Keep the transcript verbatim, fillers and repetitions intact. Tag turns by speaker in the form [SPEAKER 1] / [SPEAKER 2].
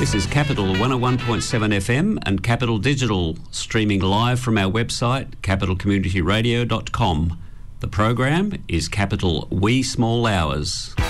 [SPEAKER 1] This is Capital one oh one point seven F M and Capital Digital, streaming live from our website, capital community radio dot com. The program is Capital Wee Small Hours.